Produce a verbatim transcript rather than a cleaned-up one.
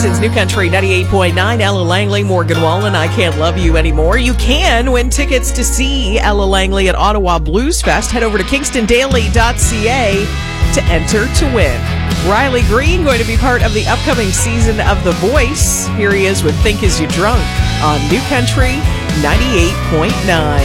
This is New Country ninety-eight point nine. Ella Langley, Morgan Wallen, I Can't Love You Anymore. You can win tickets to see Ella Langley at Ottawa Blues Fest. Head over to kingston daily dot c a to enter to win. Riley Green going to be part of the upcoming season of The Voice. Here he is with Think Is You Drunk on New Country ninety-eight point nine.